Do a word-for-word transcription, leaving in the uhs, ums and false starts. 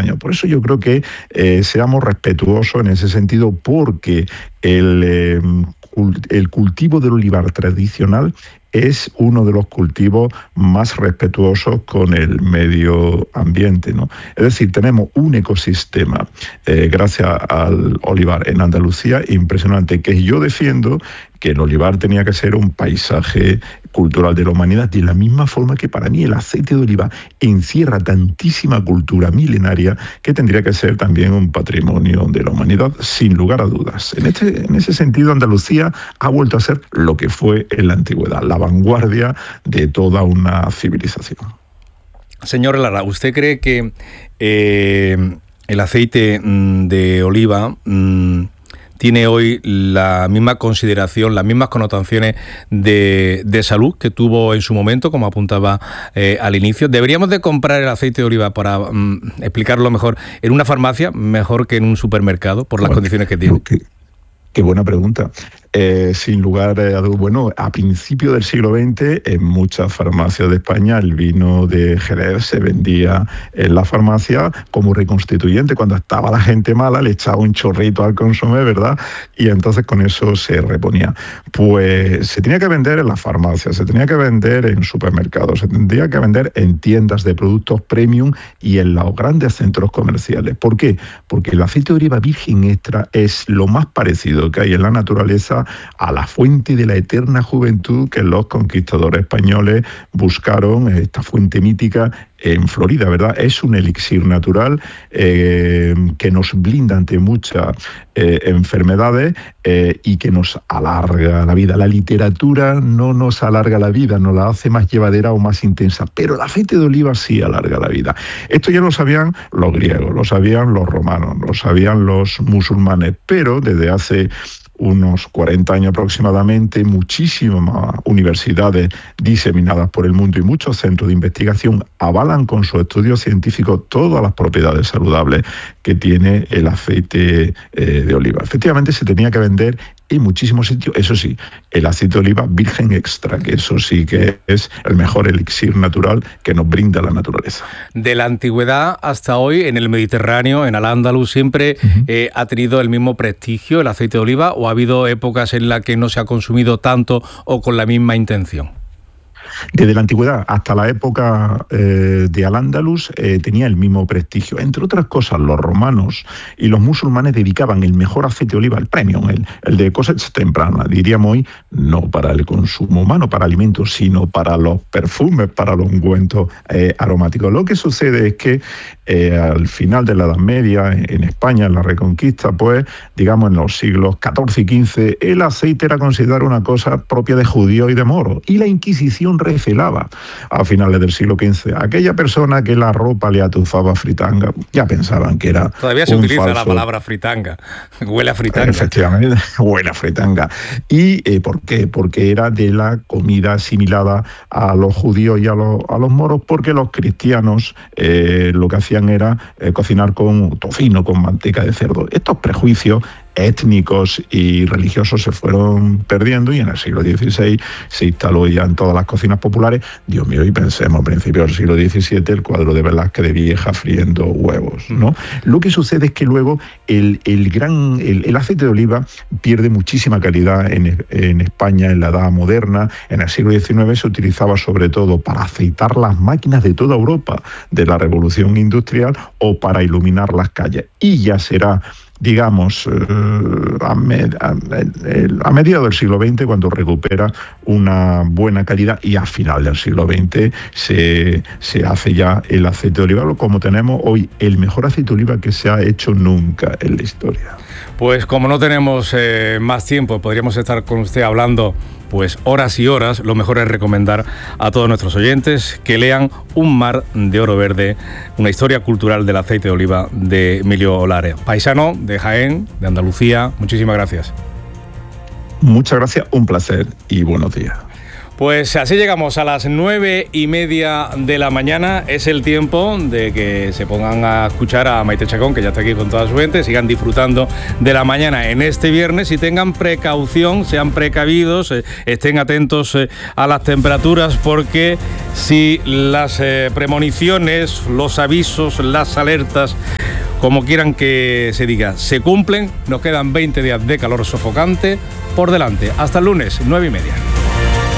años. Por eso yo creo que eh, seamos respetuosos en ese sentido, porque el, eh, el cultivo del olivar tradicional es uno de los cultivos más respetuosos con el medio ambiente, ¿no? Es decir, tenemos un ecosistema, eh, gracias al olivar en Andalucía, impresionante, que yo defiendo que el olivar tenía que ser un paisaje cultural de la humanidad, de la misma forma que para mí el aceite de oliva encierra tantísima cultura milenaria que tendría que ser también un patrimonio de la humanidad, sin lugar a dudas. En, este, en ese sentido, Andalucía ha vuelto a ser lo que fue en la antigüedad, la vanguardia de toda una civilización. Señor Lara, ¿usted cree que eh, el aceite de oliva mmm, tiene hoy la misma consideración, las mismas connotaciones de, de salud que tuvo en su momento, como apuntaba eh, al inicio? ¿Deberíamos de comprar el aceite de oliva, para um, explicarlo mejor, en una farmacia mejor que en un supermercado, por las bueno, condiciones que tiene? Qué, qué buena pregunta. Eh, sin lugar a dudas, bueno, a principios del siglo veinte, en muchas farmacias de España, el vino de Jerez se vendía en la farmacia como reconstituyente. Cuando estaba la gente mala, le echaba un chorrito al consomé, ¿verdad? Y entonces con eso se reponía. Pues se tenía que vender en las farmacias, se tenía que vender en supermercados, se tendría que vender en tiendas de productos premium y en los grandes centros comerciales. ¿Por qué? Porque el aceite de oliva virgen extra es lo más parecido que hay en la naturaleza a la fuente de la eterna juventud que los conquistadores españoles buscaron, esta fuente mítica en Florida, ¿verdad? Es un elixir natural eh, que nos blinda ante muchas eh, enfermedades eh, y que nos alarga la vida. La literatura no nos alarga la vida, nos la hace más llevadera o más intensa, pero el aceite de oliva sí alarga la vida. Esto ya lo sabían los griegos, lo sabían los romanos, lo sabían los musulmanes, pero desde hace unos cuarenta años aproximadamente, muchísimas universidades diseminadas por el mundo y muchos centros de investigación avalan con sus estudios científicos todas las propiedades saludables que tiene el aceite eh, de oliva. Efectivamente, se tenía que vender en muchísimos sitios, eso sí, el aceite de oliva virgen extra, que eso sí que es el mejor elixir natural que nos brinda la naturaleza. De la antigüedad hasta hoy, en el Mediterráneo, en Al-Ándalus, ¿siempre uh-huh. eh, ha tenido el mismo prestigio el aceite de oliva, o ha habido épocas en las que no se ha consumido tanto o con la misma intención? Desde la antigüedad hasta la época eh, de Al-Ándalus eh, tenía el mismo prestigio. Entre otras cosas, los romanos y los musulmanes dedicaban el mejor aceite de oliva, el premium, el, el de cosecha temprana, diríamos hoy, no para el consumo humano, para alimentos, sino para los perfumes, para los ungüentos eh, aromáticos. Lo que sucede es que eh, al final de la Edad Media, en España, en la Reconquista, pues, digamos, en los siglos catorce y quince, el aceite era considerado una cosa propia de judíos y de moros, y la Inquisición recelaba a finales del siglo quince. Aquella persona que la ropa le atufaba fritanga, ya pensaban que era Todavía se un utiliza falso... la palabra fritanga, huele a fritanga. Efectivamente, huele a fritanga. ¿Y eh, por qué? Porque era de la comida asimilada a los judíos y a los, a los moros, porque los cristianos eh, lo que hacían era eh, cocinar con tocino, con manteca de cerdo. Estos prejuicios étnicos y religiosos se fueron perdiendo, y en el siglo dieciséis se instaló ya en todas las cocinas populares. Dios mío, y pensemos, a principios del siglo diecisiete, el cuadro de Velázquez de vieja friendo huevos, ¿no? Mm. Lo que sucede es que luego el, el gran el, el aceite de oliva pierde muchísima calidad en, en España en la edad moderna. En el siglo diecinueve se utilizaba sobre todo para aceitar las máquinas de toda Europa de la revolución industrial o para iluminar las calles, y ya será, digamos, eh, a, med, a, a mediados del siglo veinte, cuando recupera una buena calidad, y a final del siglo veinte se, se hace ya el aceite de oliva, como tenemos hoy, el mejor aceite de oliva que se ha hecho nunca en la historia. Pues como no tenemos eh, más tiempo, podríamos estar con usted hablando pues horas y horas. Lo mejor es recomendar a todos nuestros oyentes que lean Un mar de oro verde, una historia cultural del aceite de oliva de Emilio Olares, paisano de Jaén, de Andalucía. Muchísimas gracias. Muchas gracias, un placer y buenos días. Pues así llegamos a las nueve y media de la mañana. Es el tiempo de que se pongan a escuchar a Maite Chacón, que ya está aquí con toda su gente, sigan disfrutando de la mañana en este viernes y tengan precaución, sean precavidos, eh, estén atentos eh, a las temperaturas, porque si las eh, premoniciones, los avisos, las alertas, como quieran que se diga, se cumplen, nos quedan veinte días de calor sofocante por delante. Hasta el lunes, nueve y media.